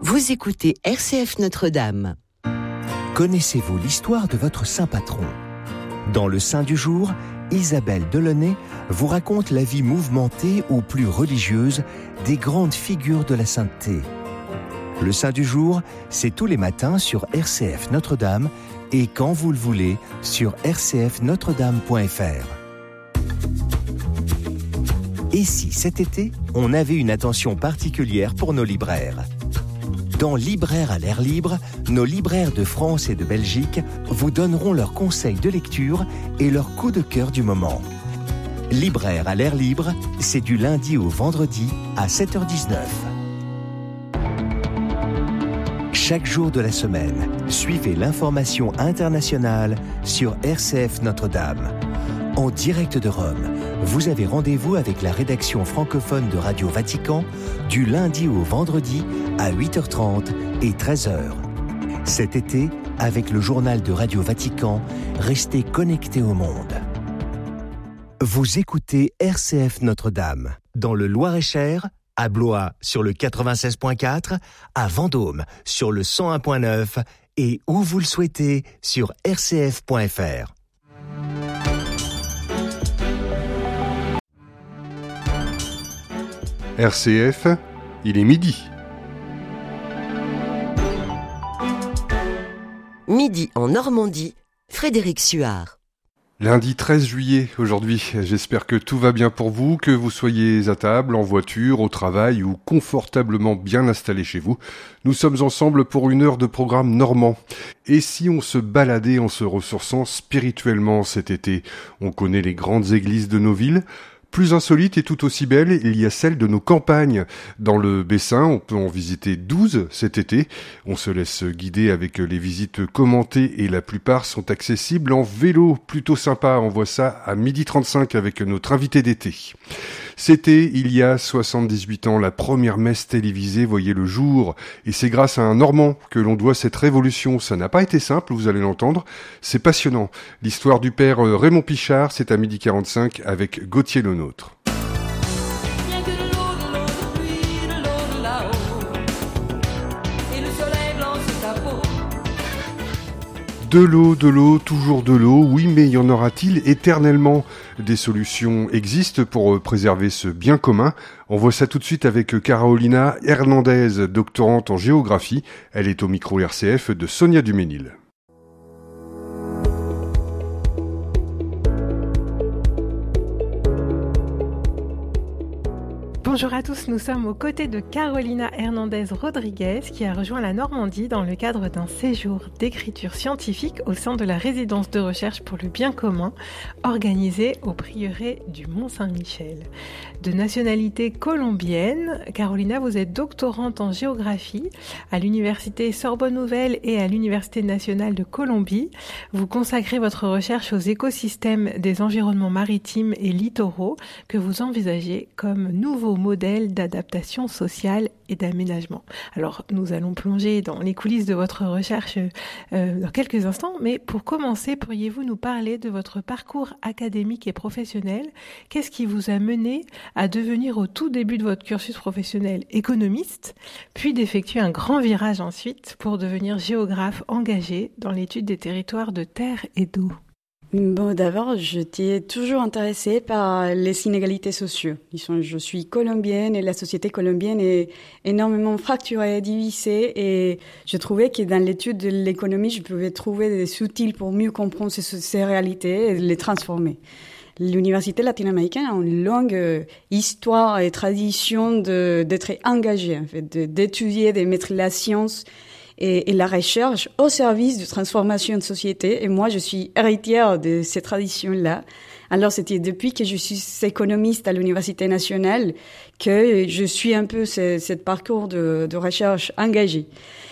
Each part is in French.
Vous écoutez RCF Notre-Dame. Connaissez-vous l'histoire de votre saint patron ? Dans le Saint du jour, Isabelle Delaunay vous raconte la vie mouvementée ou plus religieuse des grandes figures de la sainteté. Le Saint du jour, c'est tous les matins sur RCF Notre-Dame et quand vous le voulez sur rcfnotredame.fr. Et si cet été, on avait une attention particulière pour nos libraires ? Dans Libraires à l'air libre, nos libraires de France et de Belgique vous donneront leurs conseils de lecture et leurs coups de cœur du moment. Libraires à l'air libre, c'est du lundi au vendredi à 7h19. Chaque jour de la semaine, suivez l'information internationale sur RCF Notre-Dame. En direct de Rome, vous avez rendez-vous avec la rédaction francophone de Radio Vatican du lundi au vendredi à 8h30 et 13h. Cet été, avec le journal de Radio Vatican, restez connectés au monde. Vous écoutez RCF Notre-Dame, dans le Loir-et-Cher, à Blois sur le 96.4, à Vendôme sur le 101.9 et où vous le souhaitez sur rcf.fr. RCF, il est midi. Midi en Normandie, Frédéric Suard. Lundi 13 juillet aujourd'hui, j'espère que tout va bien pour vous, que vous soyez à table, en voiture, au travail ou confortablement bien installé chez vous. Nous sommes ensemble pour une heure de programme normand. Et si on se baladait en se ressourçant spirituellement cet été ? On connaît les grandes églises de nos villes. Plus insolite et tout aussi belle, il y a celle de nos campagnes. Dans le Bessin, on peut en visiter 12 cet été. On se laisse guider avec les visites commentées et la plupart sont accessibles en vélo. Plutôt sympa, on voit ça à 12h35 avec notre invité d'été. C'était, il y a 78 ans, la première messe télévisée voyait le jour. Et c'est grâce à un Normand que l'on doit cette révolution. Ça n'a pas été simple, vous allez l'entendre. C'est passionnant. L'histoire du père Raymond Pichard, c'est à 12h45 avec Gauthier Lenôtre. De l'eau, toujours de l'eau, oui, mais y en aura-t-il éternellement ? Des solutions existent pour préserver ce bien commun. On voit ça tout de suite avec Carolina Hernandez, doctorante en géographie. Elle est au micro RCF de Sonia Duménil. Bonjour à tous, nous sommes aux côtés de Carolina Hernandez Rodriguez qui a rejoint la Normandie dans le cadre d'un séjour d'écriture scientifique au sein de la résidence de recherche pour le bien commun organisée au prieuré du Mont-Saint-Michel. De nationalité colombienne, Carolina, vous êtes doctorante en géographie à l'université Sorbonne Nouvelle et à l'université nationale de Colombie. Vous consacrez votre recherche aux écosystèmes des environnements maritimes et littoraux que vous envisagez comme nouveaux modèle d'adaptation sociale et d'aménagement. Alors, nous allons plonger dans les coulisses de votre recherche dans quelques instants, mais pour commencer, pourriez-vous nous parler de votre parcours académique et professionnel ? Qu'est-ce qui vous a mené à devenir au tout début de votre cursus professionnel économiste, puis d'effectuer un grand virage ensuite pour devenir géographe engagé dans l'étude des territoires de terre et d'eau ? Bon, d'abord, j'étais toujours intéressée par les inégalités sociales. Je suis colombienne et la société colombienne est énormément fracturée, divisée, et je trouvais que dans l'étude de l'économie, je pouvais trouver des outils pour mieux comprendre ces réalités et les transformer. L'université latino-américaine a une longue histoire et tradition d'être engagée, en fait, d'étudier, de mettre la science et la recherche au service de transformation de société. Et moi, je suis héritière de ces traditions-là. Alors, c'était depuis que je suis économiste à l'Université nationale que je suis un peu ce parcours de recherche engagé.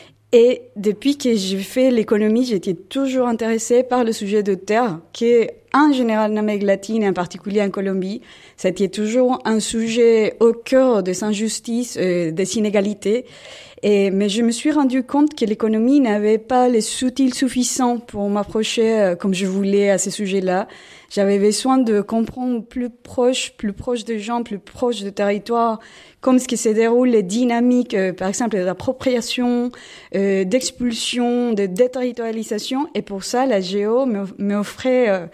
Et depuis que j'ai fait l'économie, j'étais toujours intéressée par le sujet de terre, qui est en général en Amérique latine, en particulier en Colombie, c'était toujours un sujet au cœur des injustices, des inégalités. Mais je me suis rendu compte que l'économie n'avait pas les outils suffisants pour m'approcher comme je voulais à ces sujets-là. J'avais besoin de comprendre plus proche des gens, plus proche du territoire, comme ce qui se déroule, les dynamiques, par exemple, d'appropriation, d'expulsion, de déterritorialisation. Et pour ça, la géo m'offrait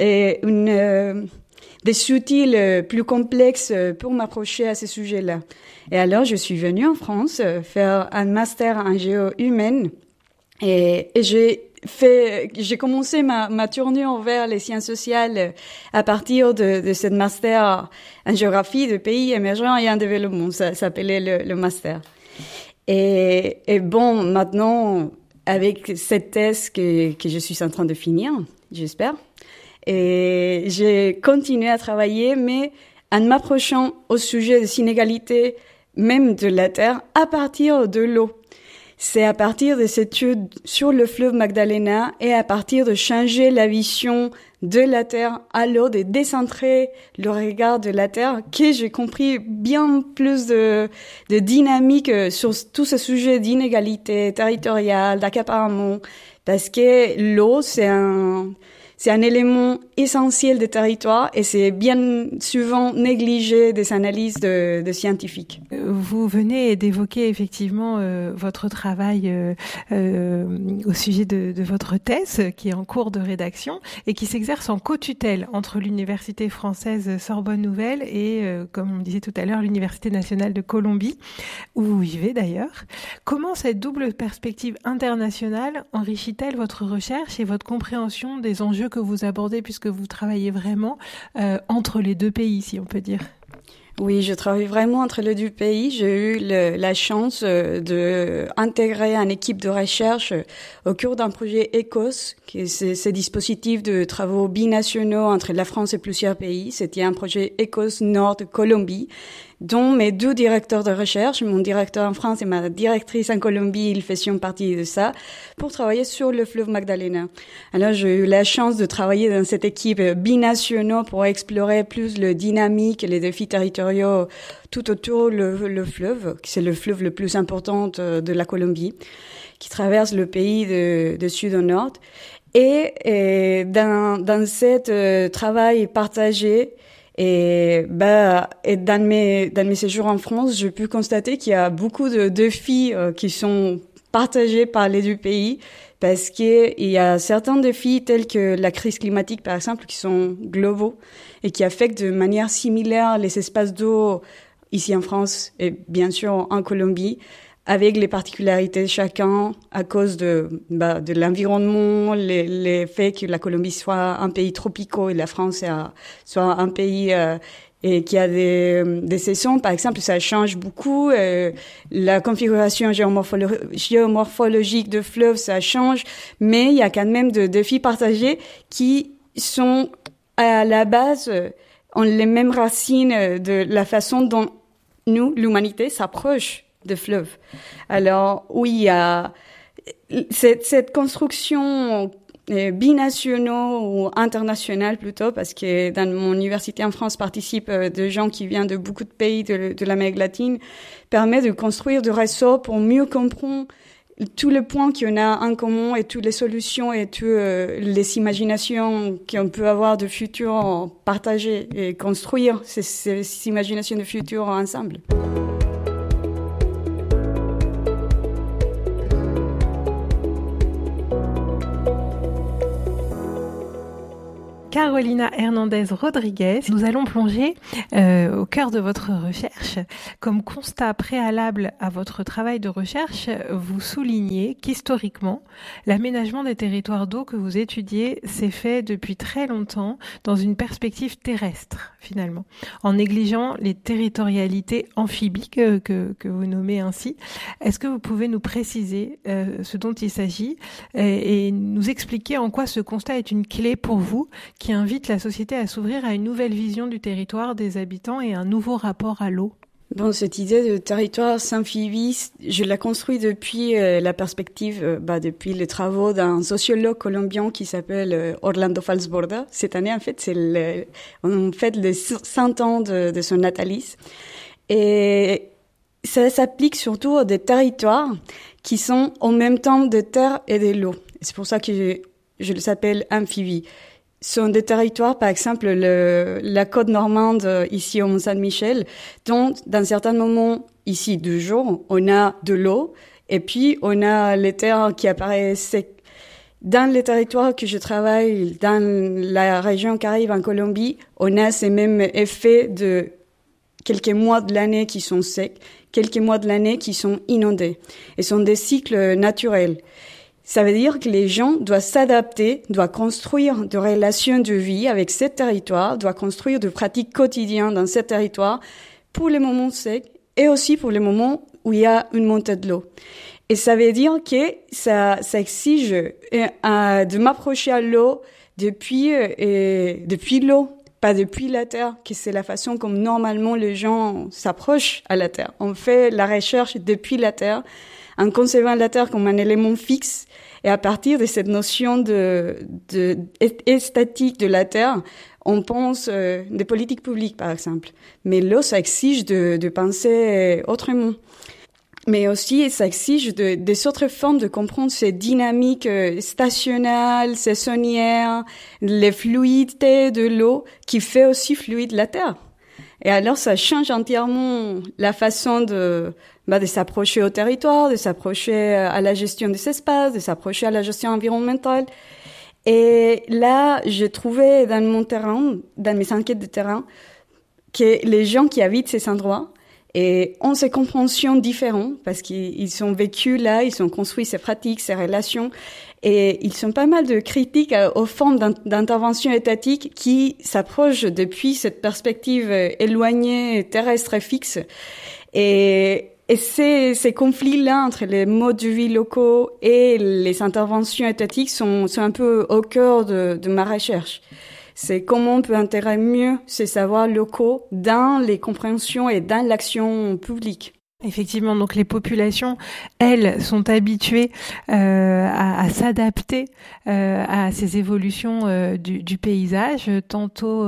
des outils plus complexes pour m'approcher à ces sujets-là. Et alors, je suis venue en France faire un master en géo humaine et j'ai commencé ma tournure vers les sciences sociales à partir de cette master en géographie de pays émergents et en développement. Ça s'appelait le master. Et bon, maintenant, avec cette thèse que je suis en train de finir, j'espère, et j'ai continué à travailler, mais en m'approchant au sujet des inégalités, même de la terre, à partir de l'eau. C'est à partir de cette étude sur le fleuve Magdalena et à partir de changer la vision de la terre à l'eau, de décentrer le regard de la terre, que j'ai compris bien plus de dynamique sur tous ces sujets d'inégalité territoriale, d'accaparement, parce que l'eau, c'est un élément essentiel des territoires et c'est bien souvent négligé des analyses de scientifiques. Vous venez d'évoquer effectivement votre travail au sujet de votre thèse qui est en cours de rédaction et qui s'exerce en co-tutelle entre l'Université française Sorbonne Nouvelle et, comme on disait tout à l'heure, l'Université nationale de Colombie, où vous vivez d'ailleurs. Comment cette double perspective internationale enrichit-elle votre recherche et votre compréhension des enjeux que vous abordez, puisque vous travaillez vraiment entre les deux pays, si on peut dire? Oui, je travaille vraiment entre les deux pays. J'ai eu la chance d'intégrer une équipe de recherche au cours d'un projet ECOS, qui est ce dispositif de travaux binationaux entre la France et plusieurs pays. C'était un projet ECOS Nord de Colombie, dont mes deux directeurs de recherche, mon directeur en France et ma directrice en Colombie, ils faisaient partie de ça, pour travailler sur le fleuve Magdalena. Alors, j'ai eu la chance de travailler dans cette équipe binationaux pour explorer plus le dynamique et les défis territoriaux tout autour le fleuve, qui c'est le fleuve le plus important de la Colombie, qui traverse le pays de sud au nord. Et dans cet travail partagé, et dans mes séjours en France, j'ai pu constater qu'il y a beaucoup de défis qui sont partagés par les deux pays, parce qu'il y a certains défis tels que la crise climatique, par exemple, qui sont globaux et qui affectent de manière similaire les espaces d'eau ici en France et bien sûr en Colombie, avec les particularités de chacun à cause de l'environnement, les faits que la Colombie soit un pays tropical et la France soit un pays et qui a des saisons. Par exemple, ça change beaucoup. La configuration géomorphologique de fleuves, ça change, mais il y a quand même des défis partagés qui sont à la base ont les mêmes racines de la façon dont nous, l'humanité, s'approche de fleuves. Alors, oui, il y a cette construction binationaux ou internationale plutôt, parce que dans mon université en France participent des gens qui viennent de beaucoup de pays de l'Amérique latine, permet de construire des réseaux pour mieux comprendre tous les points qu'on a en commun et toutes les solutions et toutes les imaginations qu'on peut avoir de futur partagées et construire ces imaginations de futur ensemble. Carolina Hernandez Rodriguez, nous allons plonger au cœur de votre recherche. Comme constat préalable à votre travail de recherche, vous soulignez qu'historiquement, l'aménagement des territoires d'eau que vous étudiez s'est fait depuis très longtemps dans une perspective terrestre, finalement, en négligeant les territorialités amphibiques que vous nommez ainsi. Est-ce que vous pouvez nous préciser ce dont il s'agit et nous expliquer en quoi ce constat est une clé pour vous qui invite la société à s'ouvrir à une nouvelle vision du territoire, des habitants et un nouveau rapport à l'eau? Bon, cette idée de territoire amphibie, je la construis depuis la perspective, depuis les travaux d'un sociologue colombien qui s'appelle Orlando Falsborda. Cette année, en fait, on fête les 100 ans de son natalice. Et ça s'applique surtout à des territoires qui sont en même temps de terre et de l'eau. C'est pour ça que je les appelle amphibies. Ce sont des territoires, par exemple, la côte normande, ici au Mont-Saint-Michel, dont, dans certains moments, ici, du jour, on a de l'eau, et puis on a les terres qui apparaissent secs. Dans les territoires que je travaille, dans la région Caraïbe en Colombie, on a ces mêmes effets de quelques mois de l'année qui sont secs, quelques mois de l'année qui sont inondés. Et ce sont des cycles naturels. Ça veut dire que les gens doivent s'adapter, doivent construire des relations de vie avec ce territoire, doivent construire des pratiques quotidiennes dans ce territoire pour les moments secs et aussi pour les moments où il y a une montée de l'eau. Et ça veut dire que ça exige de m'approcher à l'eau depuis l'eau, pas depuis la terre, que c'est la façon comme normalement les gens s'approchent à la terre. On fait la recherche depuis la terre, en concevant la terre comme un élément fixe, et à partir de cette notion de esthétique de la terre, on pense des politiques publiques, par exemple. Mais l'eau, ça exige de penser autrement. Mais aussi, ça exige des autres formes de comprendre ces dynamiques stationnelles, saisonnières, les fluidités de l'eau qui fait aussi fluide la terre. Et alors, ça change entièrement la façon de s'approcher au territoire, de s'approcher à la gestion des espaces, de s'approcher à la gestion environnementale. Et là, j'ai trouvé dans mes enquêtes de terrain, que les gens qui habitent ces endroits ont ces compréhensions différentes parce qu'ils ont vécu là, ils ont construit ces pratiques, ces relations. Et ils sont pas mal de critiques aux formes d'intervention étatique qui s'approchent depuis cette perspective éloignée, terrestre et fixe. Et ces conflits-là entre les modes de vie locaux et les interventions étatiques sont un peu au cœur de ma recherche. C'est comment on peut intégrer mieux ces savoirs locaux dans les compréhensions et dans l'action publique. Effectivement, donc les populations, elles, sont habituées à s'adapter à ces évolutions du paysage, tantôt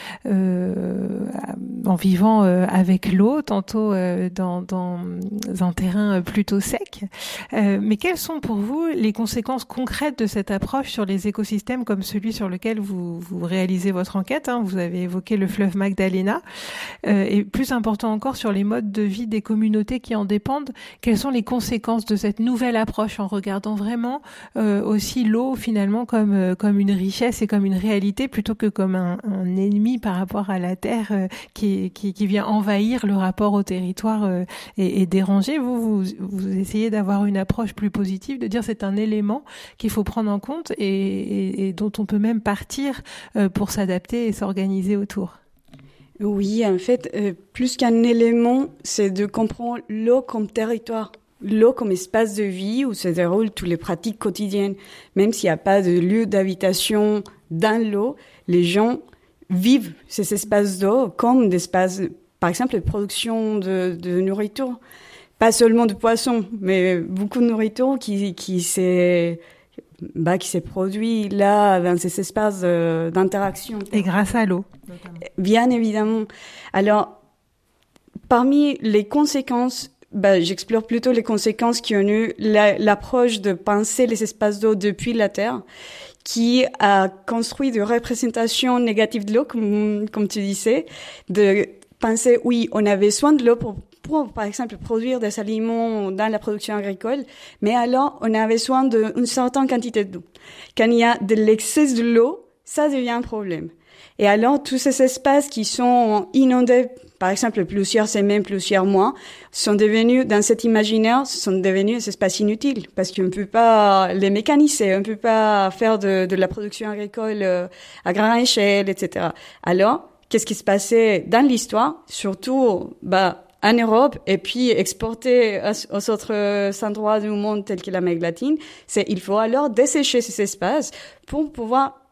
en vivant avec l'eau, tantôt dans un terrain plutôt sec. Mais quelles sont pour vous les conséquences concrètes de cette approche sur les écosystèmes comme celui sur lequel vous réalisez votre enquête, hein? Vous avez évoqué le fleuve Magdalena, et plus important encore sur les modes de vie des communautés qui en dépendent. Quelles sont les conséquences de cette nouvelle approche en regardant vraiment aussi l'eau finalement comme une richesse et comme une réalité plutôt que comme un ennemi par rapport à la terre qui vient envahir le rapport au territoire et déranger. Vous essayez d'avoir une approche plus positive, de dire c'est un élément qu'il faut prendre en compte et dont on peut même partir pour s'adapter et s'organiser autour. Oui, en fait, plus qu'un élément, c'est de comprendre l'eau comme territoire, l'eau comme espace de vie où se déroulent toutes les pratiques quotidiennes. Même s'il n'y a pas de lieu d'habitation dans l'eau, les gens vivent ces espaces d'eau comme des espaces, par exemple, de production de nourriture. Pas seulement de poissons, mais beaucoup de nourriture qui s'est produit là, dans ces espaces d'interaction. Et grâce à l'eau. Bien évidemment. Alors, parmi les conséquences, j'explore plutôt les conséquences qui ont eu l'approche de penser les espaces d'eau depuis la Terre, qui a construit des représentations négatives de l'eau, comme tu disais, de penser, oui, on avait besoin de l'eau pour, par exemple, produire des aliments dans la production agricole, mais alors, on avait besoin d'une certaine quantité d'eau. Quand il y a de l'excès de l'eau, ça devient un problème. Et alors, tous ces espaces qui sont inondés, par exemple, plusieurs semaines, plusieurs mois, sont devenus, dans cet imaginaire, sont devenus des espaces inutiles, parce qu'on ne peut pas les mécaniser, on ne peut pas faire de la production agricole à grande échelle, etc. Alors, qu'est-ce qui se passait dans l'histoire, surtout, en Europe, et puis exporté aux autres endroits du monde tels que l'Amérique latine, c'est il faut alors dessécher ces espaces pour pouvoir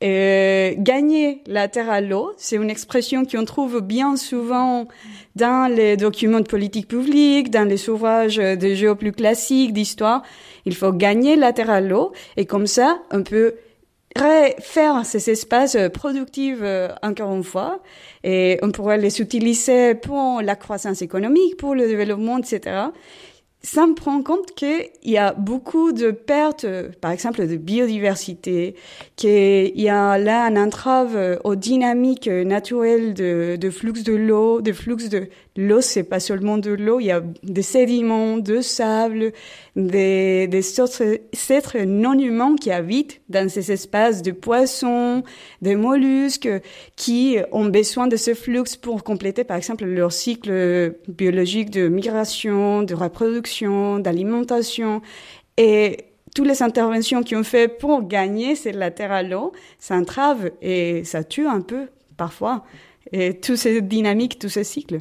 gagner la terre à l'eau, c'est une expression qu'on trouve bien souvent dans les documents de politique publique, dans les ouvrages de géo plus classiques, d'histoire. Il faut gagner la terre à l'eau et comme ça, on peut faire ces espaces productifs encore une fois et on pourrait les utiliser pour la croissance économique, pour le développement, etc. Ça me prend compte qu'il y a beaucoup de pertes, par exemple, de biodiversité, qu'il y a là un entrave aux dynamiques naturelles de flux de l'eau. L'eau, c'est pas seulement de l'eau, il y a des sédiments, de sable, des êtres non humains qui habitent dans ces espaces, de poissons, de mollusques, qui ont besoin de ce flux pour compléter, par exemple, leur cycle biologique de migration, de reproduction, d'alimentation. Et toutes les interventions qu'ils ont fait pour gagner cette la terre à l'eau, ça entrave et ça tue un peu, parfois, et toutes ces dynamiques, tous ces cycles.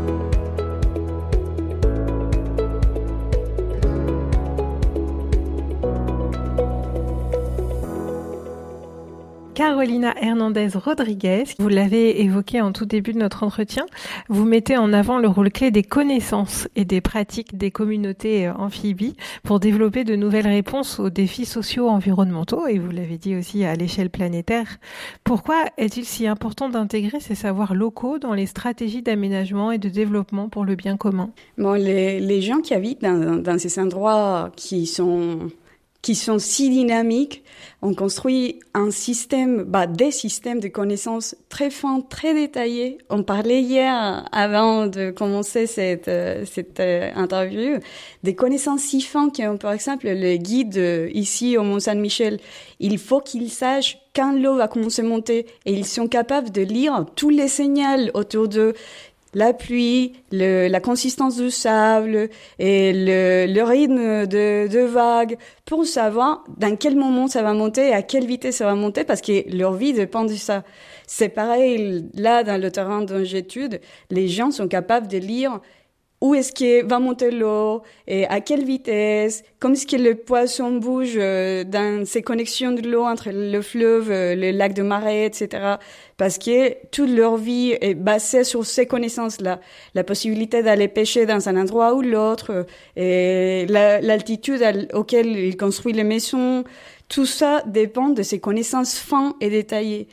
Carolina Hernandez Rodriguez, vous l'avez évoqué en tout début de notre entretien, vous mettez en avant le rôle clé des connaissances et des pratiques des communautés amphibies pour développer de nouvelles réponses aux défis sociaux environnementaux, et vous l'avez dit aussi à l'échelle planétaire. Pourquoi est-il si important d'intégrer ces savoirs locaux dans les stratégies d'aménagement et de développement pour le bien commun ? Bon, les gens qui habitent dans ces endroits qui sont si dynamiques, on construit un système, des systèmes de connaissances très fins, très détaillés. On parlait hier, avant de commencer cette interview, des connaissances si fins que, par exemple, le guide ici au Mont-Saint-Michel, il faut qu'il sache quand l'eau va commencer à monter et ils sont capables de lire tous les signaux autour d'eux. La pluie, la consistance du sable et le rythme de vagues pour savoir dans quel moment ça va monter et à quelle vitesse ça va monter parce que leur vie dépend de ça. C'est pareil, là, dans le terrain dont j'étude, les gens sont capables de lire où est-ce que va monter l'eau et à quelle vitesse, comme est-ce que le poisson bouge dans ces connexions de l'eau entre le fleuve, le lac de marée, etc. Parce que toute leur vie est basée sur ces connaissances-là. La possibilité d'aller pêcher dans un endroit ou l'autre, et l'altitude auquel ils construisent les maisons, tout ça dépend de ces connaissances fines et détaillées.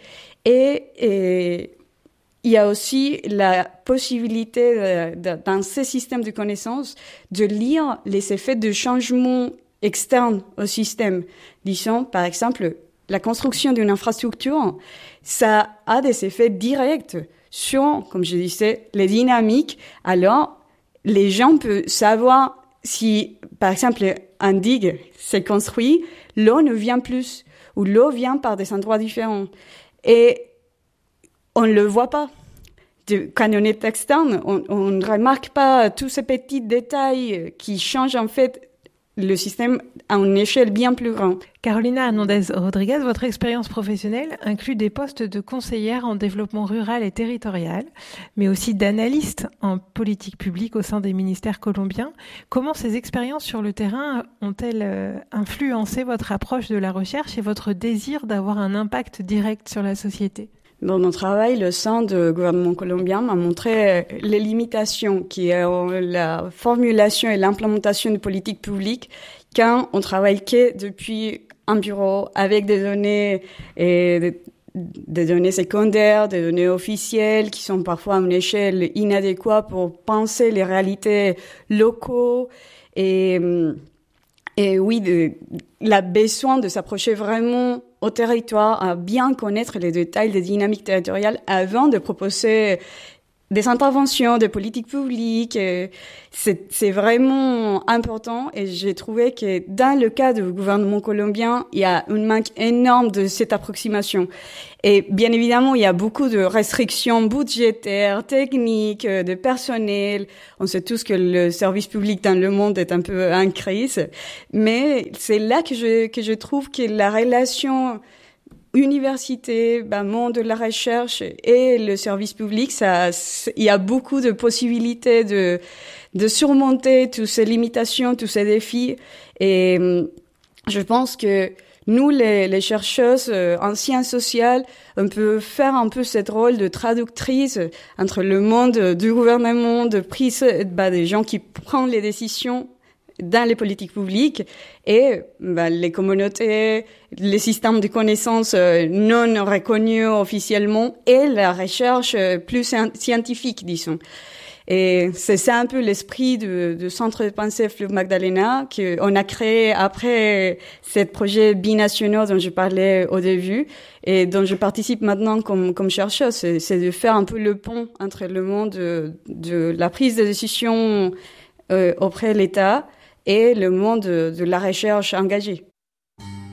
Et il y a aussi la possibilité, dans ces systèmes de connaissances, de lire les effets de changements externes au système. Disons, par exemple, la construction d'une infrastructure, ça a des effets directs sur, comme je disais, les dynamiques. Alors, les gens peuvent savoir si, par exemple, un digue s'est construit, l'eau ne vient plus, ou l'eau vient par des endroits différents. Et on ne le voit pas. Quand on est externe, on ne remarque pas tous ces petits détails qui changent en fait le système à une échelle bien plus grande. Carolina Hernandez Rodriguez, votre expérience professionnelle inclut des postes de conseillère en développement rural et territorial, mais aussi d'analyste en politique publique au sein des ministères colombiens. Comment ces expériences sur le terrain ont-elles influencé votre approche de la recherche et votre désir d'avoir un impact direct sur la société ? Dans mon travail, le sein du gouvernement colombien m'a montré les limitations qui ont la formulation et l'implémentation de politiques publiques quand on travaille que depuis un bureau avec des données et des données secondaires, des données officielles qui sont parfois à une échelle inadéquate pour penser les réalités locaux et oui, la besoin de s'approcher vraiment au territoire, à bien connaître les détails des dynamiques territoriales avant de proposer des interventions, des politiques publiques. C'est vraiment important et j'ai trouvé que dans le cas du gouvernement colombien, il y a un manque énorme de cette approximation. Et bien évidemment, il y a beaucoup de restrictions budgétaires, techniques, de personnel. On sait tous que le service public dans le monde est un peu en crise. Mais c'est là que je trouve que la relation université, monde de la recherche et le service public, il y a beaucoup de possibilités de surmonter toutes ces limitations, tous ces défis. Et je pense que nous, les chercheuses en sciences sociales, on peut faire un peu cette rôle de traductrice entre le monde du gouvernement, des gens qui prennent les décisions dans les politiques publiques et les communautés, les systèmes de connaissances non reconnus officiellement et la recherche plus scientifique, disons. Et c'est ça un peu l'esprit du Centre de pensée Fleuve Magdalena qu'on a créé après ce projet binational dont je parlais au début et dont je participe maintenant comme chercheuse. C'est de faire un peu le pont entre le monde de la prise de décision auprès de l'État et le monde de la recherche engagée.